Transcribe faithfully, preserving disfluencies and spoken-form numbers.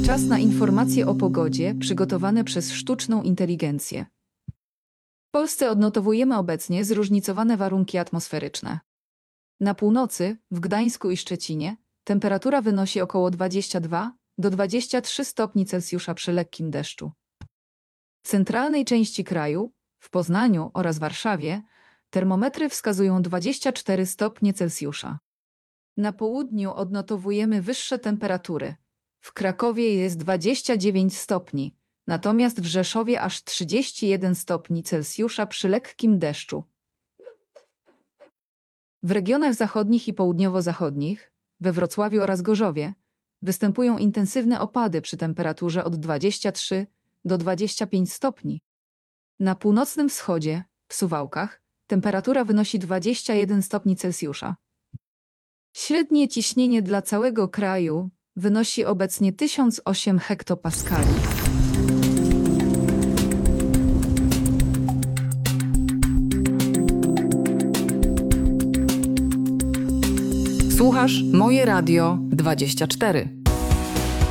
Czas na informacje o pogodzie przygotowane przez sztuczną inteligencję. W Polsce odnotowujemy obecnie zróżnicowane warunki atmosferyczne. Na północy, w Gdańsku i Szczecinie, temperatura wynosi około dwadzieścia dwa do dwudziestu trzech stopni Celsjusza przy lekkim deszczu. W centralnej części kraju, w Poznaniu oraz Warszawie, termometry wskazują dwadzieścia cztery stopnie Celsjusza. Na południu odnotowujemy wyższe temperatury. W Krakowie jest dwadzieścia dziewięć stopni, natomiast w Rzeszowie aż trzydzieści jeden stopni Celsjusza przy lekkim deszczu. W regionach zachodnich i południowo-zachodnich, we Wrocławiu oraz Gorzowie, występują intensywne opady przy temperaturze od dwudziestu trzech do dwudziestu pięciu stopni. Na północnym wschodzie, w Suwałkach, temperatura wynosi dwadzieścia jeden stopni Celsjusza. Średnie ciśnienie dla całego kraju wynosi obecnie tysiąc osiem hektopaskali. Słuchasz Moje Radio dwadzieścia cztery.